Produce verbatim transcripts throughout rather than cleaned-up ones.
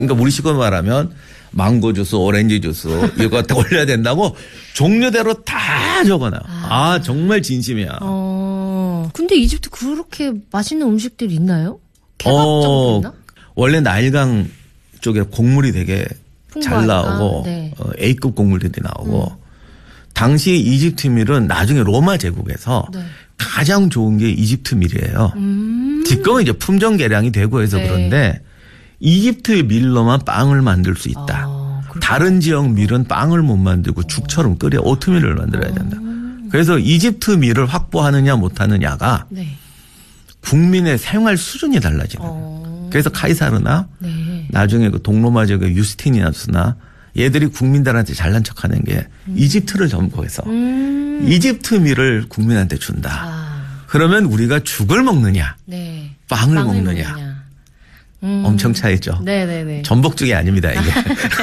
그러니까 우리식으로 말하면 망고 주스, 오렌지 주스 이거 다 올려야 된다고 종류대로 다 적어놔. 아, 아 정말 진심이야. 어. 근데 이집트 그렇게 맛있는 음식들이 있나요? 케밥 어, 정도 있나? 원래 나일강 쪽에 곡물이 되게 풍부하니까. 잘 나오고 네. 어, A급 곡물들이 나오고 음. 당시 이집트 밀은 나중에 로마 제국에서 네. 가장 좋은 게 이집트 밀이에요. 음. 지금은 이제 품종 개량이 되고 해서 네. 그런데 이집트 밀로만 빵을 만들 수 있다. 아, 다른 지역 밀은 빵을 못 만들고 죽처럼 끓여 오트밀을 만들어야 된다. 그래서 이집트 밀을 확보하느냐 못하느냐가 네. 국민의 생활 수준이 달라지는 거예요. 어. 그래서 카이사르나 네. 나중에 그 동로마 지역의 유스티니아스나 얘들이 국민들한테 잘난 척하는 게 음. 이집트를 점거해서 음. 이집트 밀을 국민한테 준다. 아. 그러면 우리가 죽을 먹느냐, 네. 빵을, 빵을 먹느냐. 먹느냐. 음. 엄청 차이죠. 네네네. 전복죽이 아닙니다, 이게.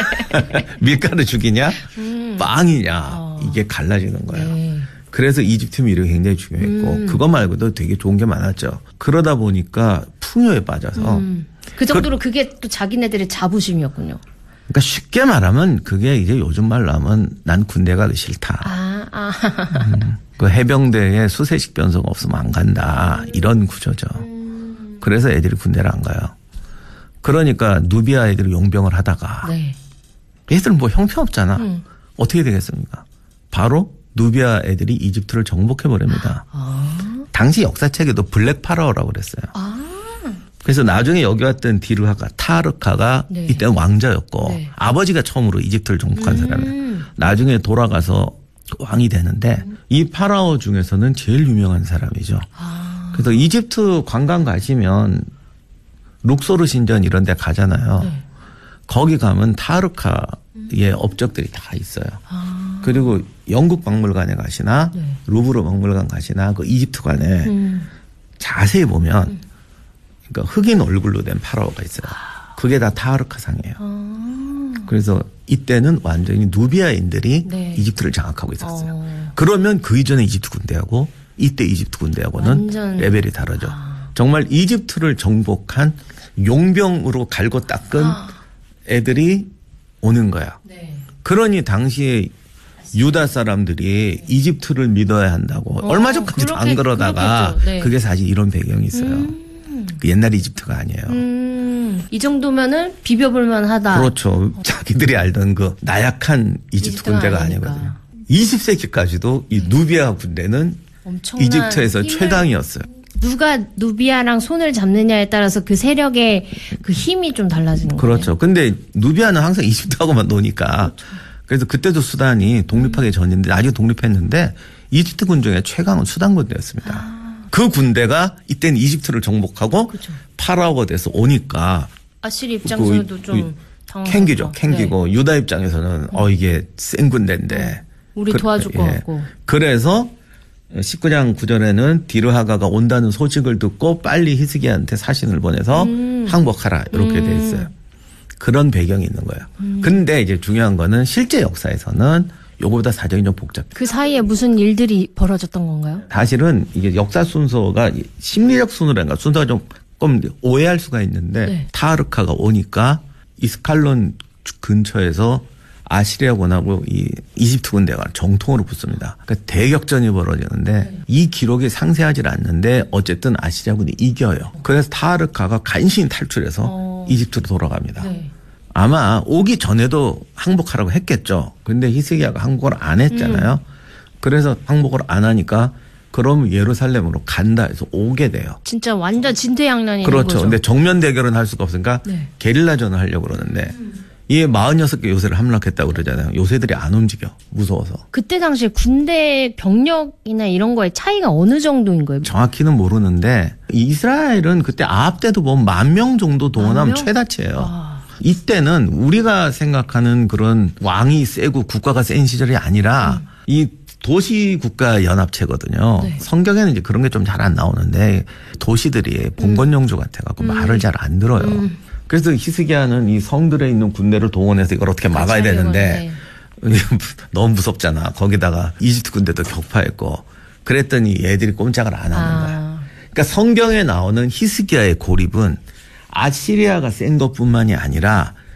밀가루 죽이냐, 음. 빵이냐, 어. 이게 갈라지는 거예요. 네. 그래서 이집트 밀이 굉장히 중요했고, 음. 그거 말고도 되게 좋은 게 많았죠. 그러다 보니까 풍요에 빠져서. 음. 그 정도로 그, 그게 또 자기네들의 자부심이었군요. 그러니까 쉽게 말하면 그게 이제 요즘 말로 하면 난 군대 가기 싫다. 아, 아. 음, 그 해병대에 수세식 변소가 없으면 안 간다. 이런 구조죠. 음. 그래서 애들이 군대를 안 가요. 그러니까 누비아 애들이 용병을 하다가 네. 얘들은 뭐 형편없잖아. 음. 어떻게 되겠습니까? 바로 누비아 애들이 이집트를 정복해버립니다. 아. 당시 역사책에도 블랙 파라오라고 그랬어요. 아. 그래서 나중에 여기 왔던 디르하가 타르카가 네. 이때는 왕자였고 네. 아버지가 처음으로 이집트를 정복한 음. 사람이에요. 나중에 돌아가서 왕이 되는데 음. 이 파라오 중에서는 제일 유명한 사람이죠. 아. 그래서 이집트 관광 가시면 룩소르 신전 이런 데 가잖아요. 네. 거기 가면 타르카의 업적들이 다 있어요. 아. 그리고 영국 박물관에 가시나 네. 루브르 박물관 가시나 그 이집트관에 음. 자세히 보면 그러니까 흑인 얼굴로 된 파라오가 있어요. 그게 다 타르카상이에요. 아. 그래서 이때는 완전히 누비아인들이 네. 이집트를 장악하고 있었어요. 어. 그러면 그 이전에 이집트 군대하고 이때 이집트 군대하고는 완전. 레벨이 다르죠. 아. 정말 이집트를 정복한 용병으로 갈고 닦은 아. 애들이 오는 거야. 네. 그러니 당시에 유다 사람들이 이집트를 믿어야 한다고 어, 얼마 전까지도 안 그렇게, 그러다가 그렇겠죠. 네. 그게 사실 이런 배경이 있어요. 음. 그 옛날 이집트가 아니에요. 음. 이 정도면은 비벼볼만 하다. 그렇죠. 자기들이 알던 그 나약한 이집트 이집트가 군대가 아니니까. 아니거든요. 이십 세기까지도 이 누비아 군대는 엄청난 이집트에서 힘을 최강이었어요. 누가 누비아랑 손을 잡느냐에 따라서 그 세력의 그 힘이 좀 달라지는 거예요. 그렇죠. 근데 누비아는 항상 이집트하고만 노니까. 그렇죠. 그래서 그때도 수단이 독립하기 전인데 나중에 독립했는데 이집트 군 중에 최강은 수단 군대였습니다. 아. 그 군대가 이때는 이집트를 정복하고 그렇죠. 파라오가 돼서 오니까 아시리 입장에서도 그, 좀 캥기죠. 캥기고 네. 유다 입장에서는 어 이게 센 군대인데 우리 그, 도와줄 것 같고. 그래서 십구 장 구 절에는 디르하가가 온다는 소식을 듣고 빨리 히스기야한테 사신을 보내서 음. 항복하라 이렇게 음. 돼 있어요. 그런 배경이 있는 거예요. 음. 근데 이제 중요한 거는 실제 역사에서는 요거보다 사정이 좀 복잡해요. 그 사이에 무슨 일들이 벌어졌던 건가요? 사실은 이게 역사 순서가 심리적 순서라든가 순서가 조금 오해할 수가 있는데 네. 타르카가 오니까 이스칼론 근처에서 아시리아군하고 이 이집트 군대가 정통으로 붙습니다. 그러니까 대격전이 벌어지는데 네. 이 기록이 상세하지 않는데 어쨌든 아시리아군이 이겨요. 그래서 타르카가 간신히 탈출해서 어. 이집트로 돌아갑니다. 네. 아마 오기 전에도 항복하라고 했겠죠. 그런데 히스기야가 항복을 안 했잖아요. 음. 그래서 항복을 안 하니까 그럼 예루살렘으로 간다 해서 오게 돼요. 진짜 완전 진퇴양난이 그렇죠. 거죠. 근데 정면 대결은 할 수가 없으니까 네. 게릴라전을 하려고 그러는데 음. 이 사십육 개 요새를 함락했다고 그러잖아요. 요새들이 안 움직여. 무서워서. 그때 당시에 군대 병력이나 이런 거에 차이가 어느 정도인 거예요? 정확히는 모르는데 이스라엘은 그때 아합 때도 뭐 만 명 정도 동원하면 최다치예요. 아. 이때는 우리가 생각하는 그런 왕이 세고 국가가 센 시절이 아니라 음. 이 도시 국가 연합체거든요. 네. 성경에는 이제 그런 게 좀 잘 안 나오는데 도시들이 봉건영주 같아갖고 음. 말을 잘 안 들어요. 음. 그래서 히스기야는 이 성들에 있는 군대를 동원해서 이걸 어떻게 막아야 되는데 네. 너무 무섭잖아. 거기다가 이집트 군대도 격파했고 그랬더니 얘들이 꼼짝을 안 하는 아. 거야. 그러니까 성경에 나오는 히스기야의 고립은 아시리아가 센 것뿐만이 아니라